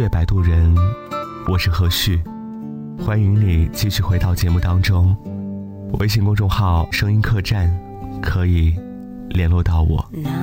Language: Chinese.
乐摆渡人，我是何旭，欢迎你继续回到节目当中。微信公众号声音客栈可以联络到我。